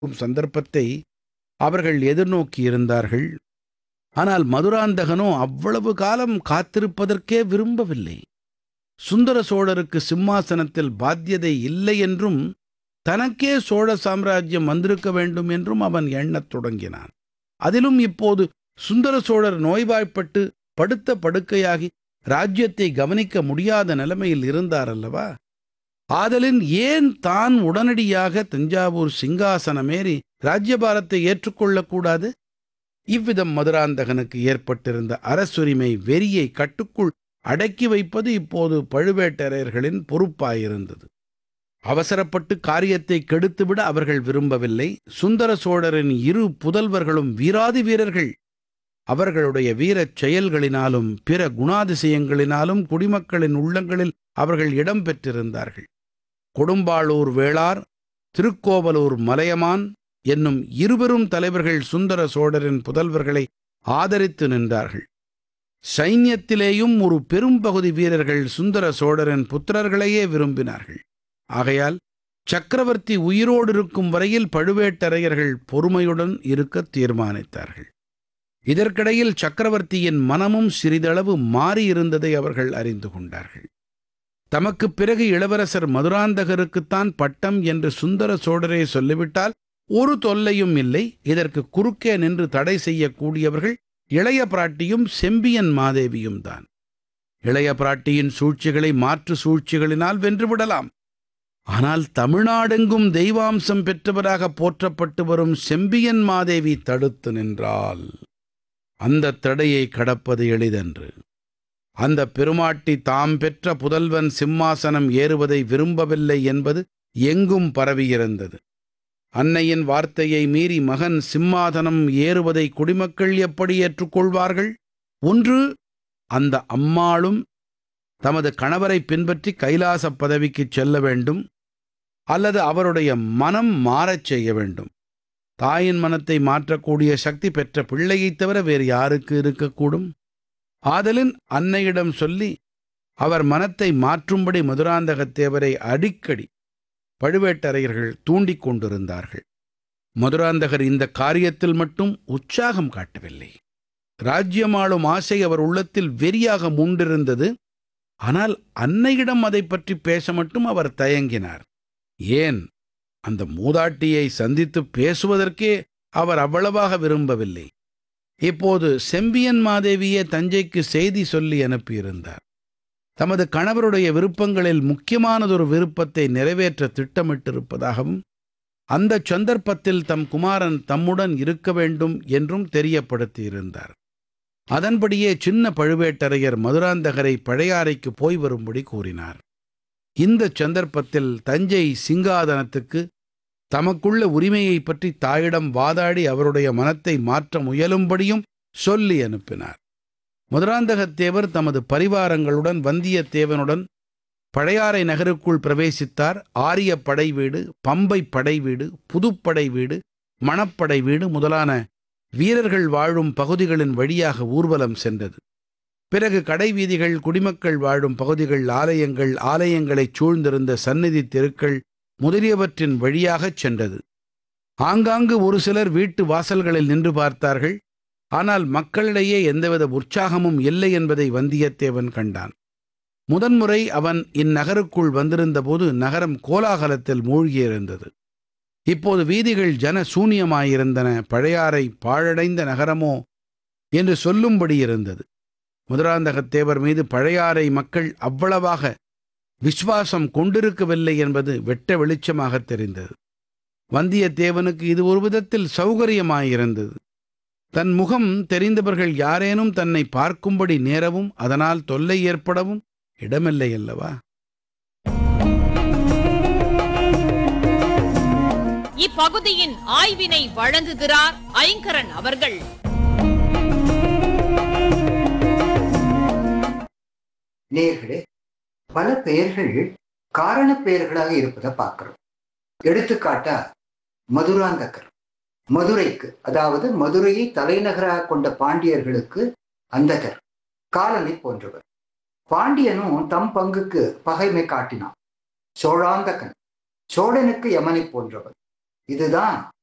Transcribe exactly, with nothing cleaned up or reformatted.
சந்தர்ப்பத்தை அவர்கள் எதிர்நோக்கியிருந்தார்கள். ஆனால் மதுராந்தகனோ அவ்வளவு காலம் காத்திருப்பதற்கே விரும்பவில்லை. சுந்தர சோழருக்கு சிம்மாசனத்தில் பாத்தியதை இல்லை என்றும், தனக்கே சோழ சாம்ராஜ்யம் வந்திருக்க வேண்டும் என்றும் அவன் எண்ணத் தொடங்கினான். அதிலும் இப்போது சுந்தர சோழர் நோய்வாய்ப்பட்டு படுத்த படுக்கையாகி ராஜ்யத்தை கவனிக்க முடியாத நிலைமையில் இருந்தார் அல்லவா? ஆதலின் ஏன் தான் உடனடியாக தஞ்சாவூர் சிங்காசனமேறி ராஜ்யபாரத்தை ஏற்றுக்கொள்ளக்கூடாது? இவ்விதம் மதுராந்தகனுக்கு ஏற்பட்டிருந்த அரசுரிமை வெறியை கட்டுக்குள் அடக்கி வைப்பது இப்போது பழுவேட்டரையர்களின் பொறுப்பாயிருந்தது. அவசரப்பட்டு காரியத்தை கெடுத்துவிட அவர்கள் விரும்பவில்லை. சுந்தர சோழரின் இரு புதல்வர்களும் வீராதி வீரர்கள். அவர்களுடைய வீரச் செயல்களினாலும் பிற குணாதிசயங்களினாலும் குடிமக்களின் உள்ளங்களில் அவர்கள் இடம் பெற்றிருந்தார்கள். கொடும்பாளூர் வேளார், திருக்கோவலூர் மலையமான் என்னும் இருவரும் தலைவர்கள் சுந்தர சோழரின் புதல்வர்களை ஆதரித்து நின்றார்கள். சைன்யத்திலேயும் ஒரு பெரும்பகுதி வீரர்கள் சுந்தர சோழரின் புத்திரர்களையே விரும்பினார்கள். ஆகையால் சக்கரவர்த்தி உயிரோடு இருக்கும் வரையில் பழுவேட்டரையர்கள் பொறுமையுடன் இருக்க தீர்மானித்தார்கள். இதற்கிடையில் சக்கரவர்த்தியின் மனமும் சிறிதளவு மாறியிருந்ததை அவர்கள் அறிந்து கொண்டார்கள். தமக்குப் பிறகு இளவரசர் மதுராந்தகருக்குத்தான் பட்டம் என்று சுந்தர சோழரே சொல்லிவிட்டால் ஒரு தொல்லையும் இல்லை. இதற்கு குறுக்கே நின்று தடை செய்யக்கூடியவர்கள் இளைய பிராட்டியும் செம்பியன் மாதேவியும் தான். இளைய பிராட்டியின் சூழ்ச்சிகளை மாற்று சூழ்ச்சிகளினால் வென்றுவிடலாம். ஆனால் தமிழ்நாடெங்கும் தெய்வாம்சம் பெற்றவராக போற்றப்பட்டு வரும் செம்பியன் மாதேவி தடுத்து நின்றால் அந்த தடையை கடப்பது எளிதன்று. அந்த பெருமாட்டி தாம் பெற்ற புதல்வன் சிம்மாசனம் ஏறுவதை விரும்பவில்லை என்பது எங்கும் பரவியிருந்தது. அன்னையின் வார்த்தையை மீறி மகன் சிம்மாசனம் ஏறுவதை குடிமக்கள் எப்படி ஏற்றுக்கொள்வார்கள்? ஒன்று, அந்த அம்மாளும் தமது கணவரை பின்பற்றி கைலாச பதவிக்கு செல்ல வேண்டும், அல்லது அவருடைய மனம் மாறச் செய்ய வேண்டும். தாயின் மனத்தை மாற்றக்கூடிய சக்தி பெற்ற பிள்ளையைத் தவிர வேறு யாருக்கு இருக்கக்கூடும்? ஆதலின் அன்னையிடம் சொல்லி அவர் மனத்தை மாற்றும்படி மதுராந்தகத்தேவரை அடிக்கடி பழுவேட்டரையர்கள் தூண்டிக் கொண்டிருந்தார்கள். மதுராந்தகர் இந்த காரியத்தில் மட்டும் உற்சாகம் காட்டவில்லை. ராஜ்யமாளும் ஆசை அவர் உள்ளத்தில் வெறியாக மூண்டிருந்தது. ஆனால் அன்னையிடம் அதை பற்றி பேச மட்டும் அவர் தயங்கினார். ஏன், அந்த மூதாட்டியை சந்தித்து பேசுவதற்கே அவர் அவ்வளவாக விரும்பவில்லை. இப்போது செம்பியன் மாதேவியே தஞ்சைக்கு செய்தி சொல்லி அனுப்பியிருந்தார். தமது கணவருடைய விருப்பங்களில் முக்கியமானதொரு விருப்பத்தை நிறைவேற்ற திட்டமிட்டிருப்பதாகவும், அந்த சந்தர்ப்பத்தில் தம் குமாரன் தம்முடன் இருக்க வேண்டும் என்றும் தெரியப்படுத்தியிருந்தார். அதன்படியே சின்ன பழுவேட்டரையர் மதுராந்தகரை பழையாறைக்கு போய் வரும்படி கூறினார். இந்த சந்தர்ப்பத்தில் தஞ்சை சிங்காதனத்துக்கு தமக்குள்ள உரிமையை பற்றி தாயிடம் வாதாடி அவருடைய மனத்தை மாற்ற முயலும்படியும் சொல்லி அனுப்பினார். மதுராந்தகத்தேவர் தமது பரிவாரங்களுடன் வந்தியத்தேவனுடன் பழையாறை நகருக்குள் பிரவேசித்தார். ஆரிய படை வீடு, பம்பை படை வீடு, புதுப்படை வீடு, மணப்படை வீடு முதலான வீரர்கள் வாழும் பகுதிகளின் வழியாக ஊர்வலம் சென்றது. பிறகு கடைவீதிகள், குடிமக்கள் வாழும் பகுதிகள், ஆலயங்கள், ஆலயங்களைச் சூழ்ந்திருந்த சந்நிதி தெருக்கள் முதலியவற்றின் வழியாகச் சென்றது. ஆங்காங்கு ஒரு சிலர் வீட்டு வாசல்களில் நின்று பார்த்தார்கள். ஆனால் மக்களிடையே எந்தவித உற்சாகமும் இல்லை என்பதை வந்தியத்தேவன் கண்டான். முதன்முறை அவன் இந்நகருக்குள் வந்திருந்தபோது நகரம் கோலாகலத்தில் மூழ்கியிருந்தது. இப்போது வீதிகள் ஜன சூன்யமாயிருந்தன. பழையாறை பாழடைந்த நகரமோ என்று சொல்லும்படி இருந்தது. மதுராந்தகத்தேவர் மீது பழையாறை மக்கள் அவ்வளவாக விசுவாசம் கொண்டிருக்கவில்லை என்பது வெட்ட வெளிச்சமாக தெரிந்தது. வந்தியத்தேவனுக்கு இது ஒரு விதத்தில் சௌகரியமாயிருந்தது. தன் முகம் தெரிந்தவர்கள் யாரேனும் தன்னை பார்க்கும்படி நேரவும் அதனால் தொல்லை ஏற்படவும் இடமில்லை அல்லவா? இப்பகுதியின் ஆய்வினை வழங்குகிறார் ஐங்கரன் அவர்கள். நேர்களே, பல பெயர்கள் காரண பெயர்களாக இருப்பதை பார்க்கிறோம். எடுத்துக்காட்டா மதுராந்தகர், மதுரைக்கு, அதாவது மதுரையை தலைநகராக கொண்ட பாண்டியர்களுக்கு அந்தகர், காலனை போன்றவர். பாண்டியனும் தம் பங்குக்கு பகைமை காட்டினான். சோழாந்தகன், சோழனுக்கு யமனை போன்றவர். இதுதான்